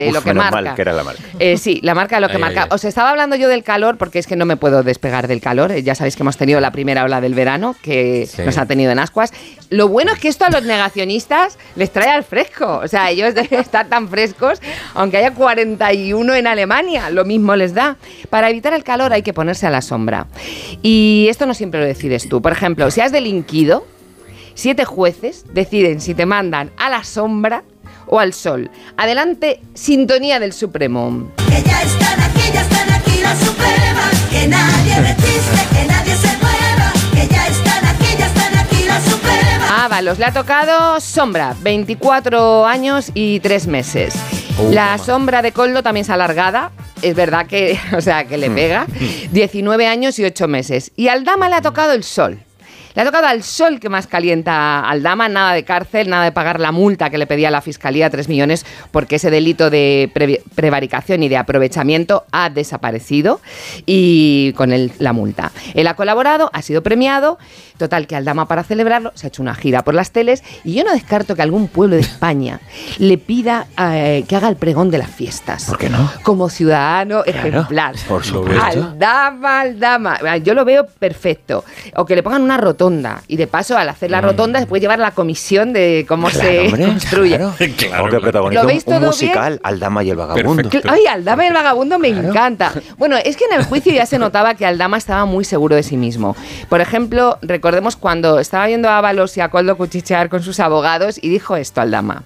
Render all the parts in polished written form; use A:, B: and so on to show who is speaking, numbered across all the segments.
A: lo que marca.
B: Mal que era la marca.
A: Sí, la marca es lo que marca. Os estaba hablando yo del calor porque es que no me puedo despegar del calor. Ya sabéis que hemos tenido la primera ola del verano que nos ha tenido en ascuas. Lo bueno es que esto a los negacionistas les trae al fresco. O sea, ellos deben estar tan frescos, aunque haya 41 en Alemania, lo mismo les da. Para evitar el calor hay que ponerse a la sombra. Y esto no siempre lo decides tú. Por ejemplo, si has delinquido, 7 jueces deciden si te mandan a la sombra o al sol. Adelante, sintonía del Supremo.
C: Que ya están aquí las Supremas, que nadie resiste, que nadie se mueva, que ya están aquí las Supremas.
A: Ábalos, le ha tocado sombra, 24 años y 3 meses. La sombra de Koldo también es alargada, es verdad que, o sea, que le pega, 19 años y 8 meses. Y a Aldama le ha tocado el sol. Le ha tocado al sol que más calienta a Aldama, nada de cárcel, nada de pagar la multa que le pedía la Fiscalía, 3 millones, porque ese delito de prevaricación y de aprovechamiento ha desaparecido y con él la multa. Él ha colaborado, ha sido premiado, total que Aldama para celebrarlo se ha hecho una gira por las teles y yo no descarto que algún pueblo de España le pida que haga el pregón de las fiestas.
B: ¿Por qué no?
A: Como ciudadano ejemplar.
B: Por supuesto.
A: Aldama. Yo lo veo perfecto. O que le pongan una rotonda y de paso al hacer la rotonda se puede llevar la comisión de cómo se construye.
B: Claro. Que protagoniza un musical, bien? Aldama y el vagabundo.
A: Ay, Aldama y el vagabundo me encanta. Bueno, es que en el juicio ya se notaba que Aldama estaba muy seguro de sí mismo. Por ejemplo, recordemos cuando estaba viendo a Ábalos y a Koldo cuchichear con sus abogados y dijo esto Aldama.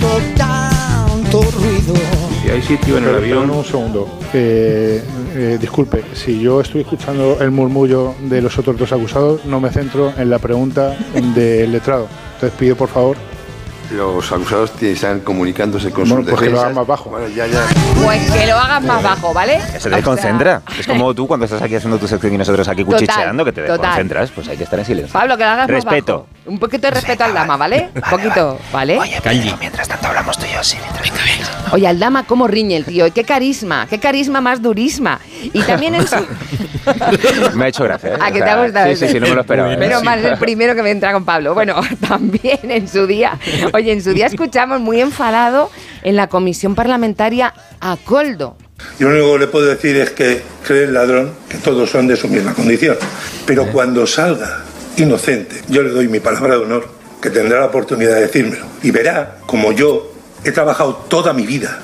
D: Tanto ruido.
E: Si hay sitio en el avión...
F: Un segundo. Disculpe, si yo estoy escuchando el murmullo de los otros 2 acusados, no me centro en la pregunta del letrado. Entonces pido, por favor...
E: Los acusados están comunicándose con sus defensas.
F: Pues que lo hagan más bajo.
E: Bueno, ya.
A: Pues que lo hagan más bajo, ¿vale?
B: Eso te desconcentra. Es como tú cuando estás aquí haciendo tu sección y nosotros aquí cuchicheando, que te desconcentras. Pues hay que estar en silencio.
A: Pablo, que lo hagas
B: respeto.
A: Más bajo. Un poquito de respeto a Aldama, ¿vale? Un poquito, ¿vale?
B: Oye, mientras tanto hablamos tú y yo, sí.
A: Oye, Aldama, cómo riñe el tío. Qué carisma más durisma. Y también en su...
B: Me ha hecho gracia, ¿eh?
A: ¿A que te ha gustado?
B: Sí, no me lo esperaba.
A: Pero más el primero que me entra con Pablo. Bueno, también en su día escuchamos muy enfadado en la comisión parlamentaria a Koldo.
G: Yo lo único que le puedo decir es que cree el ladrón que todos son de su misma condición. Pero cuando salga inocente, yo le doy mi palabra de honor que tendrá la oportunidad de decírmelo. Y verá como yo he trabajado toda mi vida,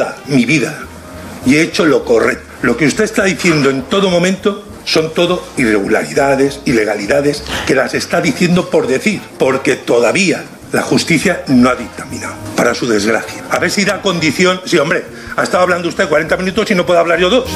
G: y he hecho lo correcto. Lo que usted está diciendo en todo momento son todo irregularidades, ilegalidades, que las está diciendo por decir, porque todavía la justicia no ha dictaminado, para su desgracia. A ver si da condición... Sí, hombre, ha estado hablando usted 40 minutos y no puedo hablar yo 2.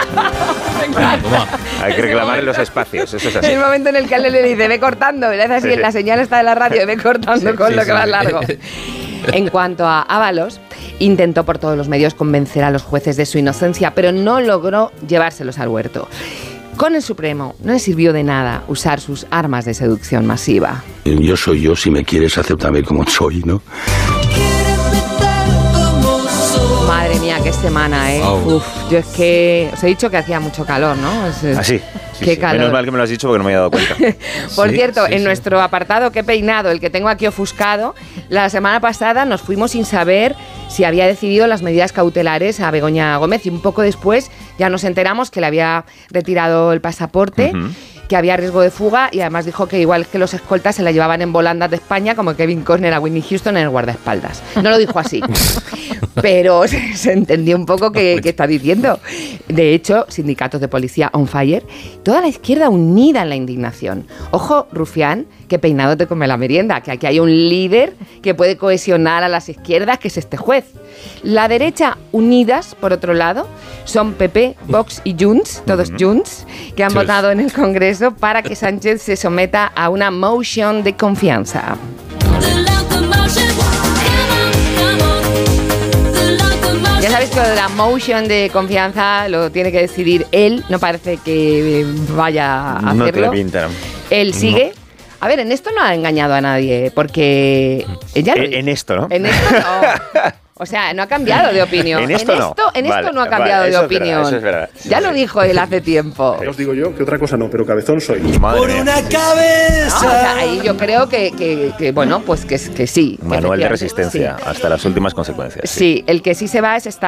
B: Hay que reclamar en los espacios, eso es así.
A: El momento en el que le dice, ve cortando, le hace así, la señal está de la radio, ve cortando con lo que va largo. En cuanto a Ábalos, intentó por todos los medios convencer a los jueces de su inocencia, pero no logró llevárselos al huerto. Con el Supremo no le sirvió de nada usar sus armas de seducción masiva.
H: Yo soy yo, si me quieres, acéptame como soy, ¿no?
A: Madre mía, qué semana, ¿eh? Uf, yo es que os he dicho que hacía mucho calor, ¿no?
B: Así.
A: Qué calor.
B: Menos mal que me lo has dicho porque no me había dado cuenta.
A: Por cierto, en nuestro apartado Qué peinado, el que tengo aquí ofuscado, la semana pasada nos fuimos sin saber si había decidido las medidas cautelares a Begoña Gómez y un poco después ya nos enteramos que le había retirado el pasaporte, que había riesgo de fuga y además dijo que igual que los escoltas se la llevaban en volandas de España como Kevin Costner a Whitney Houston en el guardaespaldas. No lo dijo así, pero se entendió un poco qué está diciendo. De hecho, sindicatos de policía on fire, toda la izquierda unida en la indignación. Ojo, Rufián, que peinado te come la merienda, que aquí hay un líder que puede cohesionar a las izquierdas, que es este juez. La derecha unidas, por otro lado, son PP, Vox y Junts, todos Junts, que han votado en el Congreso para que Sánchez se someta a una motion de confianza. Ya sabéis que la motion de confianza lo tiene que decidir él, no parece que vaya a hacerlo.
B: No te la pintan.
A: Él sigue. A ver, en esto no ha engañado a nadie, porque... ella
B: en esto, ¿no?
A: En esto no. O sea, no ha cambiado de opinión.
B: En esto no
A: ha cambiado de opinión.
B: Eso es verdad.
A: Ya lo dijo él hace tiempo.
F: Os digo yo que otra cosa no, pero cabezón soy.
D: Por una cabeza.
A: No, o sea, ahí yo creo que bueno, pues que sí.
B: Manual de resistencia hasta las últimas consecuencias.
A: Sí, el que sí se va es esta